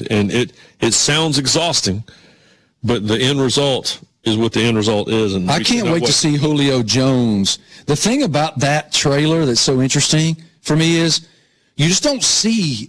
And it sounds exhausting, but the end result is what the end result is. And I can't wait to see Julio Jones. The thing about that trailer that's so interesting for me is you just don't see